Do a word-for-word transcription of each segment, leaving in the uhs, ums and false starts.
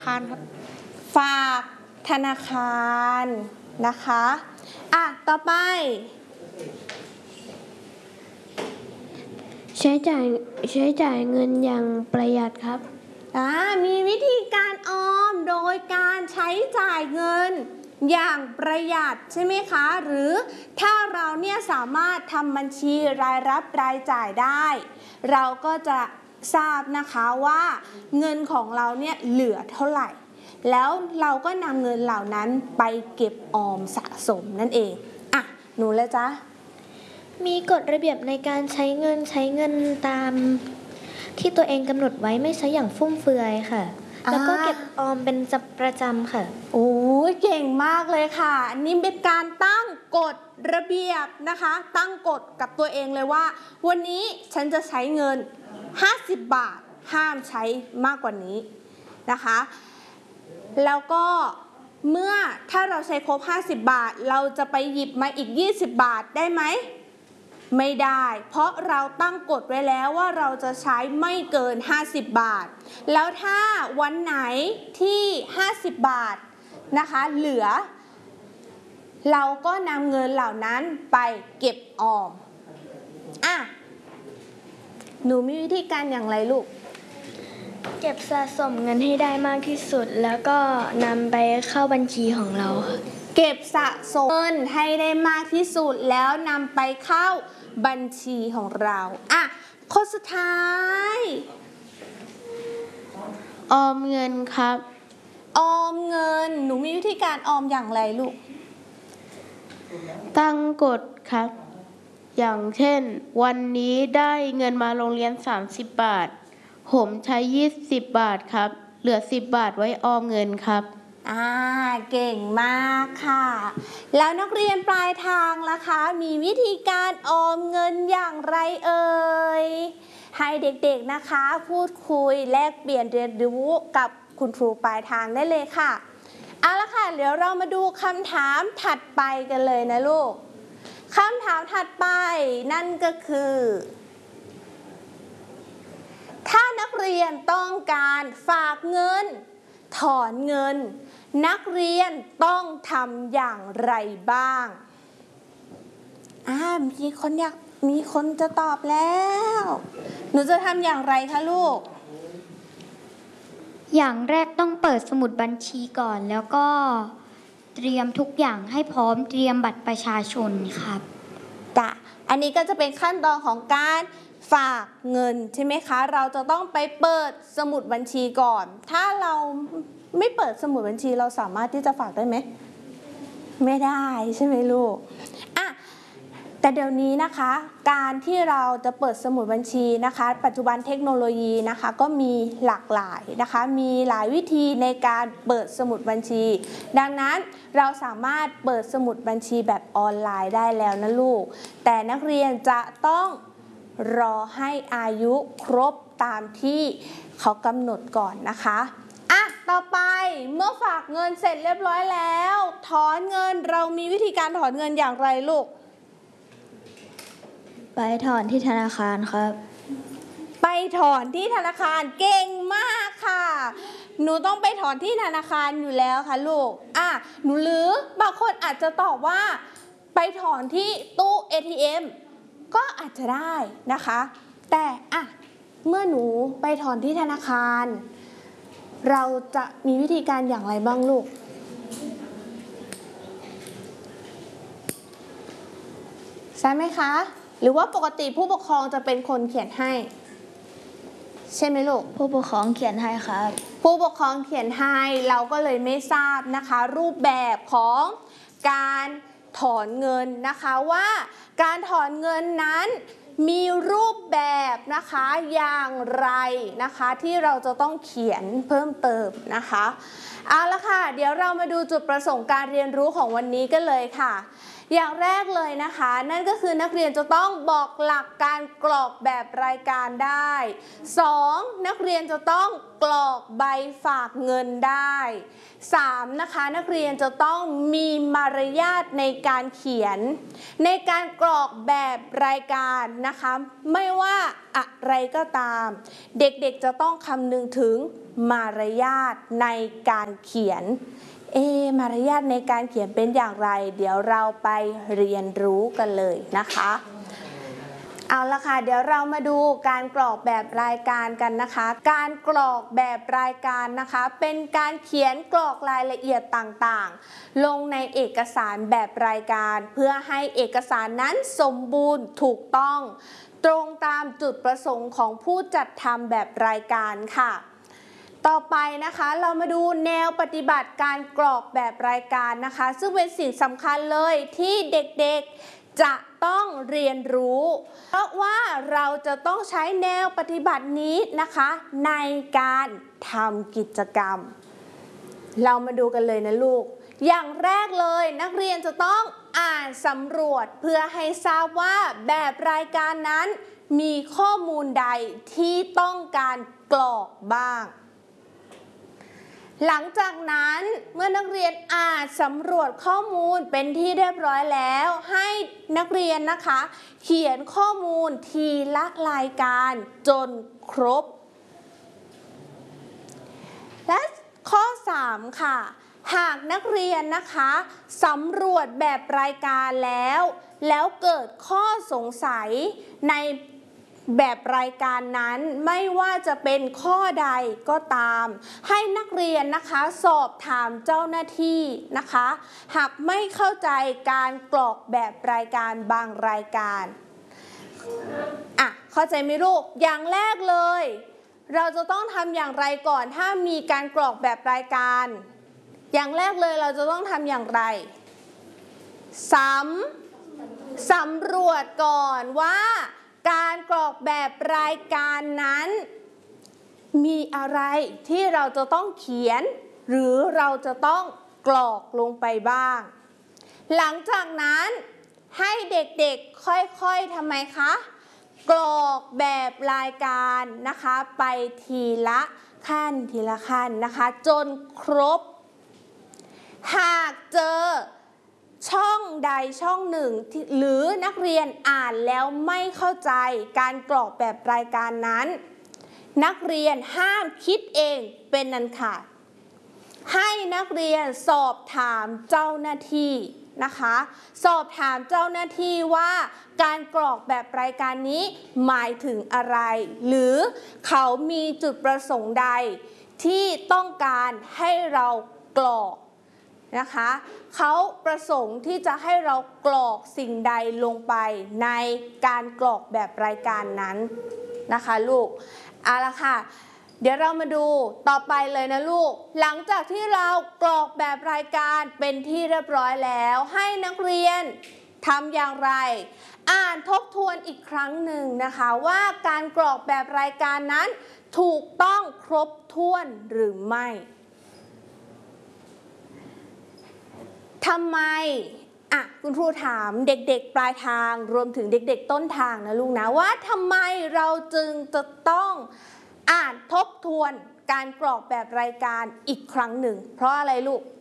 คารครับฝากธนาคารนะคะอ่ะต่อไปใช้จ่ายใช้จ่ายเงินอย่างประหยัดครับอ่ามีวิธีการออมโดยการใช้จ่ายเงินอย่างประหยัดใช่ไหมคะหรือถ้าเราเนี่ยสามารถทำบัญชีรายรับรายจ่ายได้เราก็จะทราบนะคะว่าเงินของเราเนี่ยเหลือเท่าไหร่แล้วเราก็นำเงินเหล่านั้นไปเก็บออมสะสมนั่นเองอ่ะหนูเลยจ้ะมีกฎระเบียบในการใช้เงินใช้เงินตามที่ตัวเองกำหนดไว้ไม่ใช้อย่างฟุ่มเฟือยค่ะแล้วก็เก็บออมเป็นประจำค่ะโอ้ยเก่งมากเลยค่ะอันนี้เป็นการตั้งกฎระเบียบนะคะตั้งกฎกับตัวเองเลยว่าวันนี้ฉันจะใช้เงินห้าสิบบาทห้ามใช้มากกว่านี้นะคะแล้วก็เมื่อถ้าเราใช้ครบห้าสิบบาทเราจะไปหยิบมาอีกยี่สิบบาทได้ไหมไม่ได้เพราะเราตั้งกฎไว้แล้วว่าเราจะใช้ไม่เกินห้าสิบบาทแล้วถ้าวันไหนที่ห้าสิบบาทนะคะเหลือเราก็นำเงินเหล่านั้นไปเก็บออมอ่ะหนูมีวิธีการอย่างไรลูกเก็บสะสมเงินให้ได้มากที่สุดแล้วก็นำไปเข้าบัญชีของเราค่ะเก็บสะสมเงินให้ได้มากที่สุดแล้วนำไปเข้าบัญชีของเราอ่ะข้อสุดท้ายออมเงินครับออมเงินหนูมีวิธีการออมอย่างไรลูกตั้งกฎครับอย่างเช่นวันนี้ได้เงินมาโรงเรียนสามสิบบาทผมใช้ยี่สิบบาทครับเหลือสิบบาทไว้ออมเงินครับอ่าเก่งมากค่ะแล้วนักเรียนปลายทางล่ะคะมีวิธีการออมเงินอย่างไรเอ่ยให้เด็กๆนะคะพูดคุยแลกเปลี่ยนเรียนรู้กับคุณครูปลายทางได้เลยค่ะเอาละค่ะเดี๋ยวเรามาดูคำถามถัดไปกันเลยนะลูกคำถามถัดไปนั่นก็คือถ้านักเรียนต้องการฝากเงินถอนเงินนักเรียนต้องทำอย่างไรบ้างอ่ามีคนอยากมีคนจะตอบแล้วหนูจะทำอย่างไรคะลูกอย่างแรกต้องเปิดสมุดบัญชีก่อนแล้วก็เตรียมทุกอย่างให้พร้อมเตรียมบัตรประชาชนครับจ้ะอันนี้ก็จะเป็นขั้นตอนของการฝากเงินใช่ไหมคะเราจะต้องไปเปิดสมุดบัญชีก่อนถ้าเราไม่เปิดสมุดบัญชีเราสามารถที่จะฝากได้ไหมไม่ได้ใช่ไหมลูกอ่ะแต่เดี๋ยวนี้นะคะการที่เราจะเปิดสมุดบัญชีนะคะปัจจุบันเทคโนโลยีนะคะก็มีหลากหลายนะคะมีหลายวิธีในการเปิดสมุดบัญชีดังนั้นเราสามารถเปิดสมุดบัญชีแบบออนไลน์ได้แล้วนะลูกแต่นักเรียนจะต้องรอให้อายุครบตามที่เขากำหนดก่อนนะคะอ่ะต่อไปเมื่อฝากเงินเสร็จเรียบร้อยแล้วถอนเงินเรามีวิธีการถอนเงินอย่างไรลูกไปถอนที่ธนาคารครับไปถอนที่ธนาคารเก่งมากค่ะหนูต้องไปถอนที่ธนาคารอยู่แล้วค่ะลูกอ่ะหนูหรือบางคนอาจจะตอบว่าไปถอนที่ตู้ เอ ที เอ็ม ก็อาจจะได้นะคะแต่อ่ะเมื่อหนูไปถอนที่ธนาคารเราจะมีวิธีการอย่างไรบ้างลูกใช่ไหมคะหรือว่าปกติผู้ปกครองจะเป็นคนเขียนให้ใช่ไหมลูกผู้ปกครองเขียนให้ครับผู้ปกครองเขียนให้เราก็เลยไม่ทราบนะคะรูปแบบของการถอนเงินนะคะว่าการถอนเงินนั้นมีรูปแบบนะคะอย่างไรนะคะที่เราจะต้องเขียนเพิ่มเติมนะคะเอาละค่ะเดี๋ยวเรามาดูจุดประสงค์การเรียนรู้ของวันนี้กันเลยค่ะอย่างแรกเลยนะคะนั่นก็คือนักเรียนจะต้องบอกหลักการกรอกแบบรายการได้สองนักเรียนจะต้องกรอกใบฝากเงินได้สามนะคะนักเรียนจะต้องมีมารยาทในการเขียนในการกรอกแบบรายการนะคะไม่ว่าอะไรก็ตามเด็กๆจะต้องคำนึงถึงมารยาทในการเขียนเอมารยาทในการเขียนเป็นอย่างไรเดี๋ยวเราไปเรียนรู้กันเลยนะคะเอาละค่ะเดี๋ยวเรามาดูการกรอกแบบรายการกันนะคะการกรอกแบบรายการนะคะเป็นการเขียนกรอกรายละเอียดต่างๆลงในเอกสารแบบรายการเพื่อให้เอกสารนั้นสมบูรณ์ถูกต้องตรงตามจุดประสงค์ของผู้จัดทำแบบรายการค่ะต่อไปนะคะเรามาดูแนวปฏิบัติการกรอกแบบรายการนะคะซึ่งเป็นสิ่งสำคัญเลยที่เด็กๆจะต้องเรียนรู้เพราะว่าเราจะต้องใช้แนวปฏิบัตินี้นะคะในการทำกิจกรรมเรามาดูกันเลยนะลูกอย่างแรกเลยนักเรียนจะต้องอ่านสำรวจเพื่อให้ทราบว่าแบบรายการนั้นมีข้อมูลใดที่ต้องการกรอกบ้างหลังจากนั้นเมื่อนักเรียนอ่านสำรวจข้อมูลเป็นที่เรียบร้อยแล้วให้นักเรียนนะคะเขียนข้อมูลทีละรายการจนครบและข้อสามค่ะหากนักเรียนนะคะสำรวจแบบรายการแล้วแล้วเกิดข้อสงสัยในแบบรายการนั้นไม่ว่าจะเป็นข้อใดก็ตามให้นักเรียนนะคะสอบถามเจ้าหน้าที่นะคะหากไม่เข้าใจการกรอกแบบรายการบางรายการอ่ะเข้าใจไหมลูกอย่างแรกเลยเราจะต้องทำอย่างไรก่อนถ้ามีการกรอกแบบรายการอย่างแรกเลยเราจะต้องทำอย่างไรสำสำรวจก่อนว่าการกรอกแบบรายการนั้นมีอะไรที่เราจะต้องเขียนหรือเราจะต้องกรอกลงไปบ้างหลังจากนั้นให้เด็กๆค่อยๆทำไมคะกรอกแบบรายการนะคะไปทีละขั้นทีละขั้นนะคะจนครบหากเจอช่องใดช่องหนึ่งหรือนักเรียนอ่านแล้วไม่เข้าใจการกรอกแบบรายการนั้นนักเรียนห้ามคิดเองเป็นอันขาดให้นักเรียนสอบถามเจ้าหน้าที่นะคะสอบถามเจ้าหน้าที่ว่าการกรอกแบบรายการนี้หมายถึงอะไรหรือเขามีจุดประสงค์ใดที่ต้องการให้เรากรอกนะคะเขาประสงค์ที่จะให้เรากรอกสิ่งใดลงไปในการกรอกแบบรายการนั้นนะคะลูกเอาละค่ะเดี๋ยวเรามาดูต่อไปเลยนะลูกหลังจากที่เรากรอกแบบรายการเป็นที่เรียบร้อยแล้วให้นักเรียนทำอย่างไรอ่านทบทวนอีกครั้งหนึ่งนะคะว่าการกรอกแบบรายการนั้นถูกต้องครบถ้วนหรือไม่ทำไมอ่ะคุณครูถามเด็กๆปลายทางรวมถึงเด็กๆต้นทางนะลูกนะว่าทำไมเราจึงจะต้องอ่านทบทวนการกรอกแบบรายการอีกครั้งหนึ่งเพราะอะไรลูก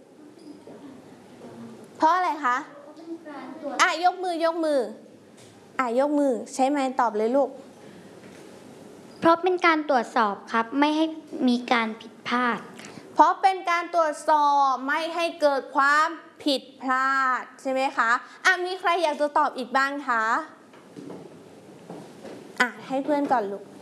เพราะอะไรคะอ่ะยกมือยกมืออ่ะยกมือใช้ไมค์ตอบเลยลูกเพราะเป็นการตรวจสอบครับไม่ให้มีการผิดพลาดเพราะเป็นการตรวจสอบไม่ให้เกิดความผิดพลาดใช่ไหมคะอ่ะมีใครอยากจะตอบอีกบ้างคะอ่ะให้เพื่อนก่อนลูก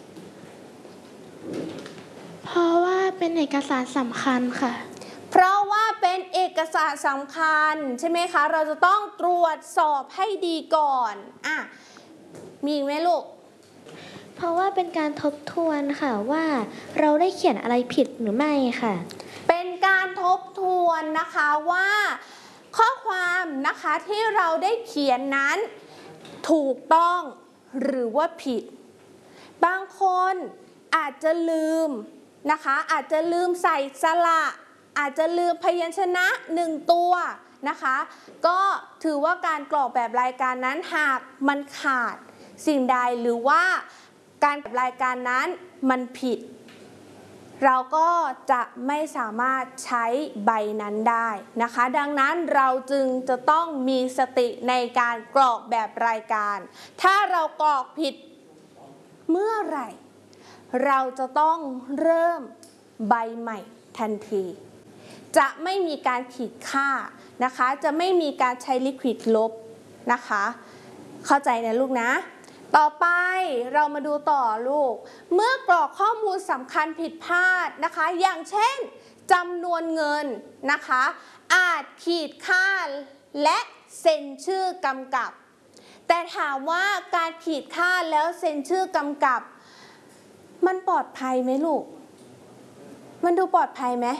เพราะว่าเป็นเอกสารสำคัญค่ะเพราะว่าเป็นเอกสารสำคัญใช่ไหมคะเราจะต้องตรวจสอบให้ดีก่อนอ่ะมีไหมลูกเพราะว่าเป็นการทบทวนค่ะว่าเราได้เขียนอะไรผิดหรือไม่ค่ะเป็นการทบทวนนะคะว่าข้อความนะคะที่เราได้เขียนนั้นถูกต้องหรือว่าผิดบางคนอาจจะลืมนะคะอาจจะลืมใส่สระอาจจะลืมพยัญชนะหนึ่งตัวนะคะก็ถือว่าการกรอกแบบรายการนั้นหากมันขาดสิ่งใดหรือว่าการแบบรายการนั้นมันผิดเราก็จะไม่สามารถใช้ใบนั้นได้นะคะดังนั้นเราจึงจะต้องมีสติในการกรอกแบบรายการถ้าเรากรอกผิดเมื่อไหร่เราจะต้องเริ่มใบใหม่ทันทีจะไม่มีการขีดค่านะคะจะไม่มีการใช้ลิควิดลบนะคะเข้าใจนะลูกนะต่อไปเรามาดูต่อลูกเมื่อกรอกข้อมูลสำคัญผิดพลาดนะคะอย่างเช่นจำนวนเงินนะคะอาจขีดค่าและเซ็นชื่อกำกับแต่ถามว่าการขีดค่าแล้วเซ็นชื่อกำกับมันปลอดภัยไหมลูกมันดูปลอดภัยไหม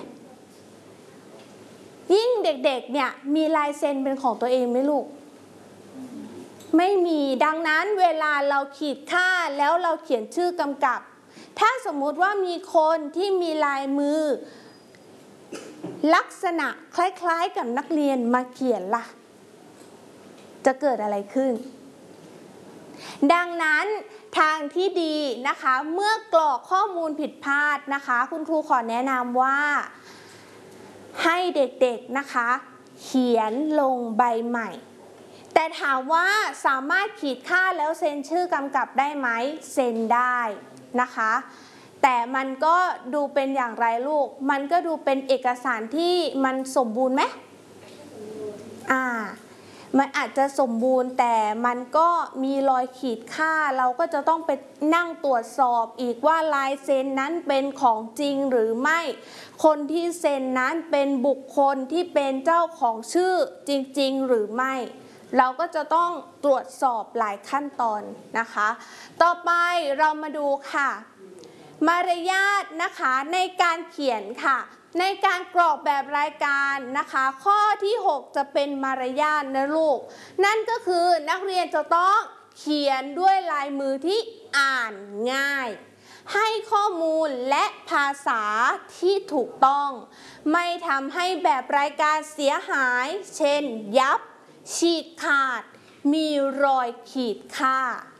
ยิ่งเด็กๆเนี่ยมีลายเซ็นเป็นของตัวเองไหมลูกไม่มีดังนั้นเวลาเราขีดค่าแล้วเราเขียนชื่อกำกับถ้าสมมุติว่ามีคนที่มีลายมือลักษณะคล้ายๆกับนักเรียนมาเขียนล่ะจะเกิดอะไรขึ้นดังนั้นทางที่ดีนะคะเมื่อกรอกข้อมูลผิดพลาดนะคะคุณครูขอแนะนำว่าให้เด็กๆนะคะเขียนลงใบใหม่แต่ถามว่าสามารถขีดค่าแล้วเซ็นชื่อกำกับได้ไหมเซ็นได้นะคะแต่มันก็ดูเป็นอย่างไรลูกมันก็ดูเป็นเอกสารที่มันสมบูรณ์ไหมอ่ามันอาจจะสมบูรณ์แต่มันก็มีรอยขีดค่าเราก็จะต้องไปนั่งตรวจสอบอีกว่าลายเซ็นนั้นเป็นของจริงหรือไม่คนที่เซ็นนั้นเป็นบุคคลที่เป็นเจ้าของชื่อจริงๆหรือไม่เราก็จะต้องตรวจสอบหลายขั้นตอนนะคะต่อไปเรามาดูค่ะมารยาทนะคะในการเขียนค่ะในการกรอกแบบรายการนะคะข้อที่หกจะเป็นมารยาทนะลูกนั่นก็คือนักเรียนจะต้องเขียนด้วยลายมือที่อ่านง่ายให้ข้อมูลและภาษาที่ถูกต้องไม่ทำให้แบบรายการเสียหายเช่นยับฉีกขาดมีรอยขีดค่า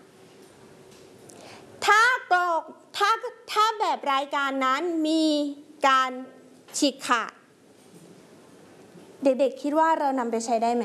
ถ้ากรอกถ้าถ้าแบบรายการนั้นมีการฉีกขาดเด็กๆคิดว่าเรานำไปใช้ได้ไหม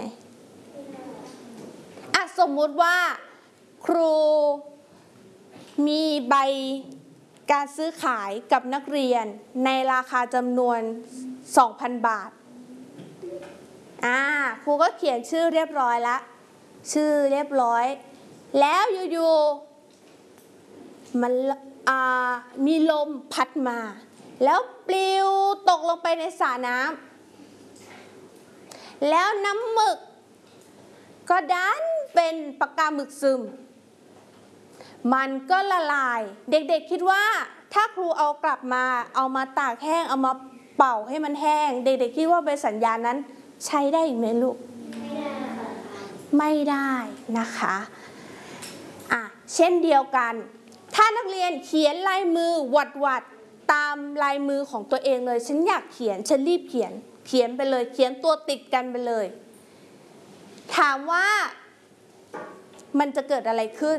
อ่ะสมมุติว่าครูมีใบการซื้อขายกับนักเรียนในราคาจำนวน สองพัน บาทอ่าครูก็เขียนชื่อเรียบร้อยแล้วชื่อเรียบร้อยแล้วอยู่ๆมันอ่ามีลมพัดมาแล้วปลิวตกลงไปในสระน้ำแล้วน้ำหมึกก็ดันเป็นปากกาหมึกซึมมันก็ละลายเด็กๆคิดว่าถ้าครูเอากลับมาเอามาตากแห้งเอามาเป่าให้มันแห้งเด็กๆคิดว่าเป็นสัญญาณนั้นใช้ได้อีกไหมลูกไม่ได้ไม่ได้นะคะอ่ะเช่นเดียวกันถ้านักเรียนเขียนลายมือวัดวัดตามลายมือของตัวเองเลยฉันอยากเขียนฉันรีบเขียนเขียนไปเลยเขียนตัวติดกันไปเลยถามว่ามันจะเกิดอะไรขึ้น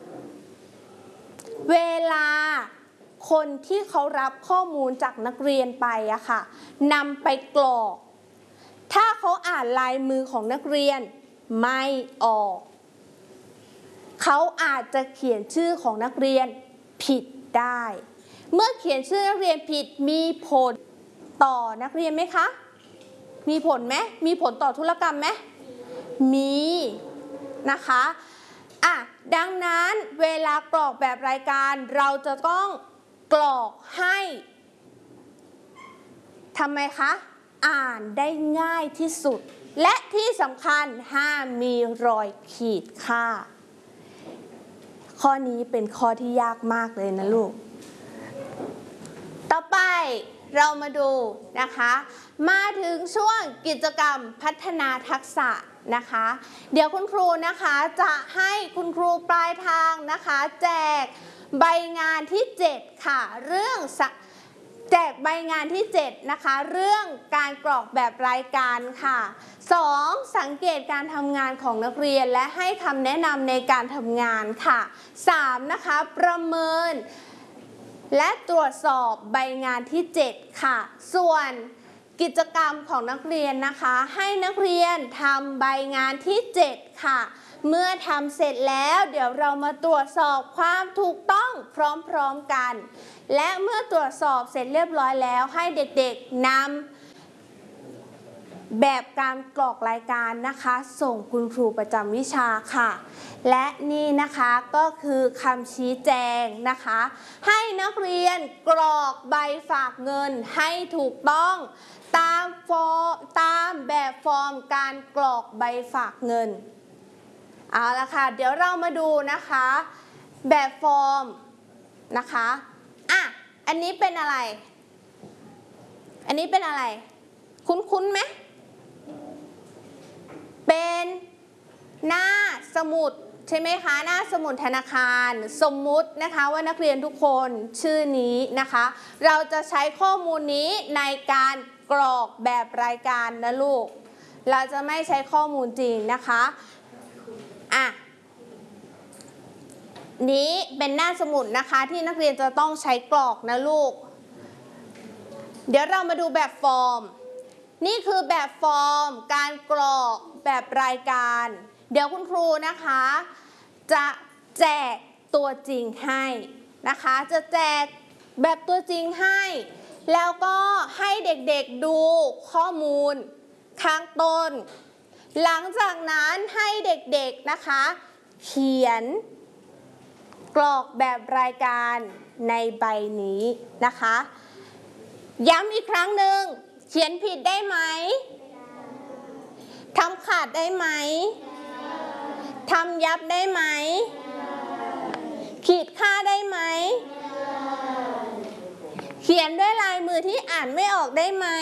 เวลาคนที่เขารับข้อมูลจากนักเรียนไปอะค่ะนำไปกรอกถ้าเขาอ่านลายมือของนักเรียนไม่ออกเขาอาจจะเขียนชื่อของนักเรียนผิดได้เมื่อเขียนชื่อนักเรียนผิดมีผลต่อนักเรียนไหมคะมีผลไหมมีผลต่อธุรกรรมไหมมีนะคะอ่ะดังนั้นเวลากรอกแบบรายการเราจะต้องกรอกให้ทำไมคะอ่านได้ง่ายที่สุดและที่สำคัญห้ามมีรอยขีดค่าข้อนี้เป็นข้อที่ยากมากเลยนะลูกต่อไปเรามาดูนะคะมาถึงช่วงกิจกรรมพัฒนาทักษะนะคะเดี๋ยวคุณครูนะคะจะให้คุณครูปลายทางนะคะแจกใบงานที่เจ็ดค่ะเรื่องแจกใบงานที่เจ็ดนะคะเรื่องการกรอกแบบรายการค่ะสองสังเกตการทำงานของนักเรียนและให้คำแนะนำในการทำงานค่ะสามนะคะประเมินและตรวจสอบใบงานที่เจ็ดค่ะส่วนกิจกรรมของนักเรียนนะคะให้นักเรียนทำใบงานที่เจ็ดค่ะเมื่อทำเสร็จแล้วเดี๋ยวเรามาตรวจสอบความถูกต้องพร้อมๆกันและเมื่อตรวจสอบเสร็จเรียบร้อยแล้วให้เด็กๆนำแบบการกรอกรายการนะคะส่งคุณครูประจำวิชาค่ะและนี่นะคะก็คือคำชี้แจงนะคะให้นักเรียนกรอกใบฝากเงินให้ถูกต้องตามฟอร์มตามแบบฟอร์มการกรอกใบฝากเงินเอาละค่ะเดี๋ยวเรามาดูนะคะแบบฟอร์มนะคะอ่ะอันนี้เป็นอะไรอันนี้เป็นอะไรคุ้นๆไหมเป็นหน้าสมุดใช่ไหมคะหน้าสมุดธนาคารสมมุตินะคะว่านักเรียนทุกคนชื่อนี้นะคะเราจะใช้ข้อมูลนี้ในการกรอกแบบรายการนะลูกเราจะไม่ใช้ข้อมูลจริงนะคะอ่ะนี้เป็นหน้าสมุดนะคะที่นักเรียนจะต้องใช้กรอกนะลูกเดี๋ยวเรามาดูแบบฟอร์มนี่คือแบบฟอร์มการกรอกแบบรายการเดี๋ยวคุณครูนะคะจะแจกตัวจริงให้นะคะจะแจกแบบตัวจริงให้แล้วก็ให้เด็กๆดูข้อมูลข้างต้นหลังจากนั้นให้เด็กๆนะคะเขียนกรอกแบบรายการในใบนี้นะคะย้ำอีกครั้งหนึ่งเขียนผิดได้ไหมทำขาดได้ไหมทำยับได้ไหมขีดค่าได้ไหมเขียนด้วยลายมือที่อ่านไม่ออกได้ไหม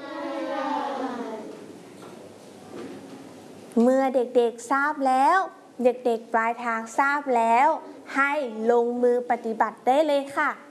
เมื่อเด็กๆทราบแล้วเด็กๆปลายทางทราบแล้วให้ลงมือปฏิบัติได้เลยค่ะ